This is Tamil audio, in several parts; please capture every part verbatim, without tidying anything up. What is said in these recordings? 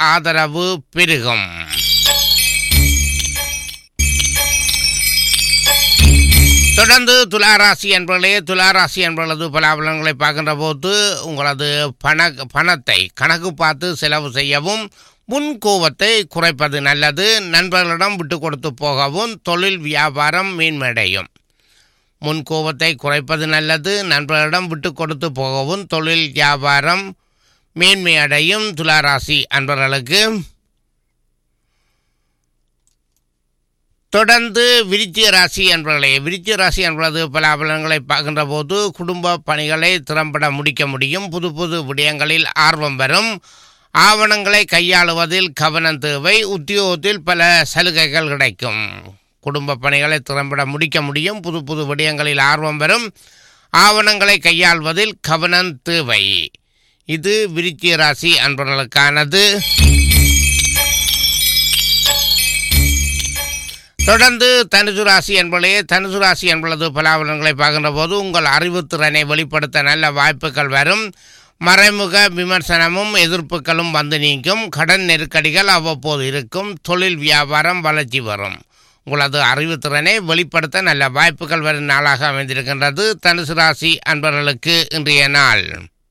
ஆதரவு பெருகும். தொடர்ந்து துளாராசி என்பவர்களே, துளாராசி என்பவர்களது பலாபலன்களை பார்க்கின்ற போது உங்களது பண பணத்தை கணக்கு பார்த்து செலவு செய்யவும், முன்கோபத்தை குறைப்பது நல்லது. நண்பர்களிடம் விட்டு கொடுத்து போகவும் தொழில் வியாபாரம் மேன்மையடையும். முன்கோபத்தை குறைப்பது நல்லது. நண்பர்களிடம் விட்டு கொடுத்து போகவும் தொழில் வியாபாரம் மேன்மையடையும். துளாராசி அன்பர்களுக்கு தொடர்ந்து விருச்சிக ராசி என்பவர்களே, விருச்சிக ராசி என்பது பலாபலன்களை பார்க்கின்ற போது குடும்ப பணிகளை திறம்பட முடிக்க முடியும். புது புது விடயங்களில் ஆர்வம் வரும். ஆவணங்களை கையாளுவதில் கவனம் தேவை. உத்தியோகத்தில் பல சலுகைகள் கிடைக்கும். குடும்ப பணிகளை திறம்பட முடிக்க முடியும். புது புது விடயங்களில் ஆர்வம் வரும். ஆவணங்களை கையாள்வதில் கவனம் தேவை. இது விருச்சிக ராசி அன்பர்களுக்கானது. தொடர்ந்து தனுசு ராசி என்பதே, தனுசு ராசி என்பது பலாபலன்களை பார்க்கின்ற போது உங்கள் அறிவுத்திறனை வெளிப்படுத்த நல்ல வாய்ப்புகள் வரும். மறைமுக விமர்சனமும் எதிர்ப்புகளும் வந்து நீங்கும். கடன் நெருக்கடிகள் அவ்வப்போது இருக்கும். தொழில் வியாபாரம் வளர்ச்சி வரும். உங்களது அறிவுத்திறனை வெளிப்படுத்த நல்ல வாய்ப்புகள் வரும் நாளாக அமைந்திருக்கின்றது தனுசு ராசி அன்பர்களுக்கு இன்றைய நாள்.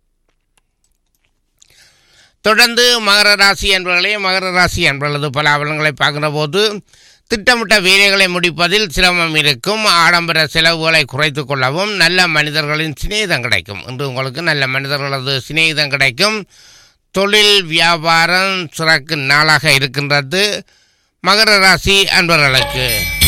தொடர்ந்து மகர ராசி என்பவர்களே, மகர ராசி என்பது பலாபலன்களை பார்க்கின்ற போது திட்டமிட்ட வேலைகளை முடிப்பதில் சிரமம் இருக்கும். ஆடம்பர செலவுகளை குறைத்து கொள்ளவும் நல்ல மனிதர்களின் சிநேகிதம் கிடைக்கும். இன்று உங்களுக்கு நல்ல மனிதர்களது சிநேகிதம் கிடைக்கும். தொழில் வியாபாரம் சிறக்கும் நாளாக இருக்கின்றது மகர ராசி அன்பர்களுக்கு.